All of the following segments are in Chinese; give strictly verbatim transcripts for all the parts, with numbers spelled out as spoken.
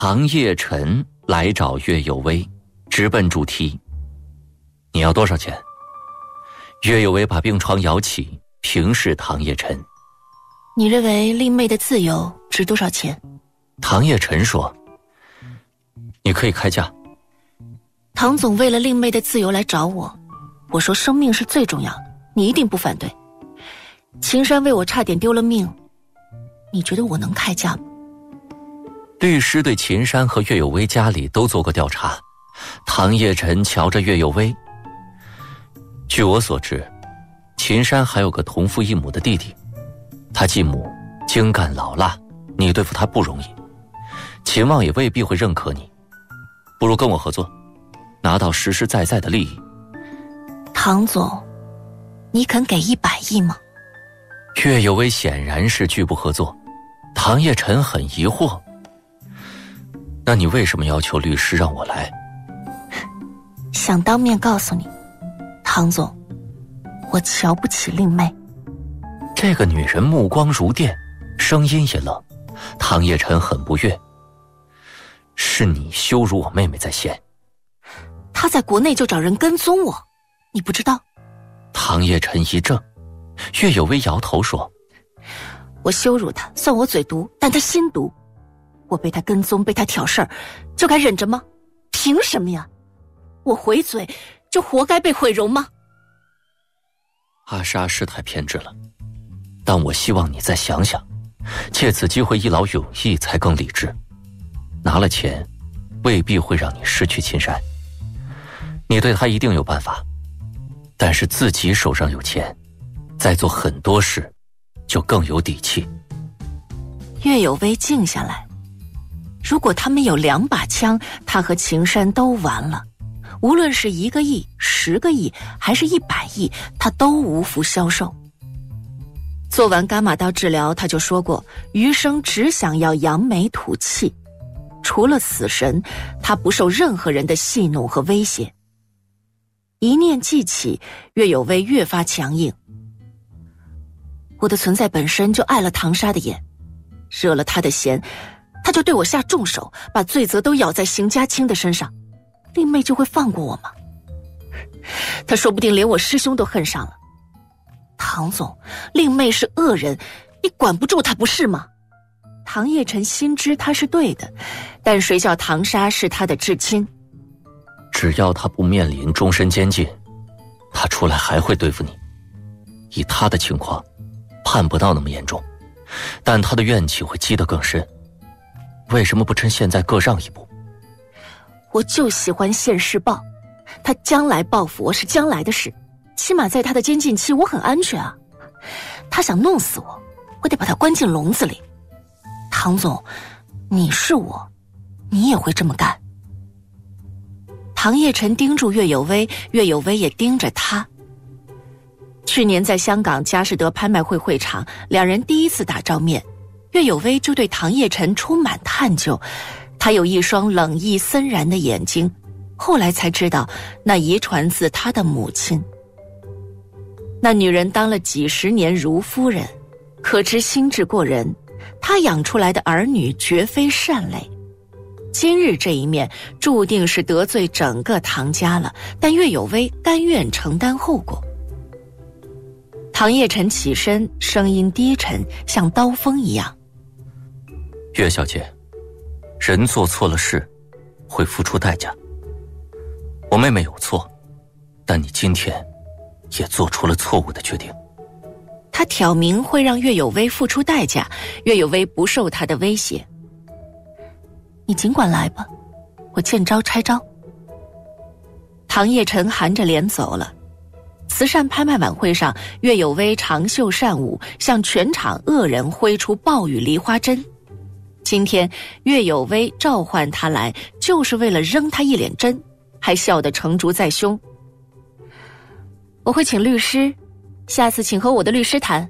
唐叶晨来找岳有为，直奔主题。你要多少钱？岳有为把病床摇起，平视唐叶晨。 你认为令妹的自由值多少钱？ 唐叶晨说，你可以开价。 唐总为了令妹的自由来找我，我说生命是最重要的，你一定不反对。秦山为我差点丢了命，你觉得我能开价吗？ 律师对秦山和岳有为家里都做过调查。唐叶晨瞧着岳有为，据我所知，秦山还有个同父异母的弟弟，他继母精干老辣，你对付他不容易，秦望也未必会认可你，不如跟我合作，拿到实实在在的利益。 唐总，你肯给一百亿吗？ 岳有为显然是拒不合作。唐叶晨很疑惑，那你为什么要求律师让我来？ 想当面告诉你，唐总，我瞧不起令妹。 这个女人目光如电，声音也冷。唐叶晨很不悦，是你羞辱我妹妹在先。 她在国内就找人跟踪我，你不知道？ 唐叶晨一怔，岳有为摇头说， 我羞辱她，算我嘴毒，但她心毒。我被她跟踪，被她挑事儿，就该忍着吗？凭什么呀？我回嘴就活该被毁容吗？ 阿莎是太偏执了，但我希望你再想想，借此机会一劳永逸才更理智。拿了钱未必会让你失去秦山，你对他一定有办法，但是自己手上有钱，再做很多事就更有底气。 岳有为静下来，如果他们有两把枪，他和秦山都完了。无论是一个亿、十个亿，还是一百亿，他都无福消受。做完伽马刀治疗，他就说过，余生只想要扬眉吐气。除了死神，他不受任何人的戏弄和威胁。一念记起，岳有为越发强硬。我的存在本身就碍了唐沙的眼，惹了他的嫌，他就对我下重手，把罪责都咬在邢家清的身上。令妹就会放过我吗？他说不定连我师兄都恨上了。唐总，令妹是恶人，你管不住她不是吗？唐叶晨心知他是对的，但谁叫唐沙是他的至亲？ 只要他不面临终身监禁，他出来还会对付你。以他的情况，判不到那么严重，但他的怨气会积得更深。为什么不趁现在各让一步？ 我就喜欢现世报，他将来报复我是将来的事，起码在他的监禁期我很安全啊。他想弄死我，我得把他关进笼子里。唐总，你是我，你也会这么干。唐叶晨盯住岳有为，岳有为也盯着他。去年在香港佳士得拍卖会会场，两人第一次打照面，岳有为就对唐叶晨充满探究。他有一双冷意森然的眼睛，后来才知道那遗传自他的母亲。那女人当了几十年如夫人，可知心智过人，她养出来的儿女绝非善类。今日这一面注定是得罪整个唐家了，但岳有为甘愿承担后果。唐叶晨起身，声音低沉，像刀锋一样。 岳小姐，人做错了事，会付出代价。我妹妹有错，但你今天也做出了错误的决定。 他挑明会让岳有为付出代价，岳有为不受他的威胁。你尽管来吧，我见招拆招。唐叶晨含着脸走了。慈善拍卖晚会上，岳有为长袖善舞，向全场恶人挥出暴雨梨花针。今天岳有为召唤他来，就是为了扔他一脸针，还笑得成竹在胸。我会请律师，下次请和我的律师谈。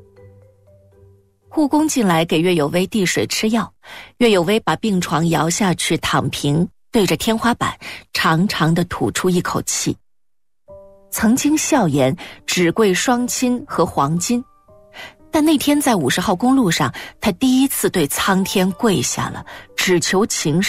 护工进来给岳有为递水吃药，岳有为把病床摇下去躺平，对着天花板长长的吐出一口气。曾经笑言只贵双亲和黄金， 但那天在五十号公路上，他第一次对苍天跪下了，只求秦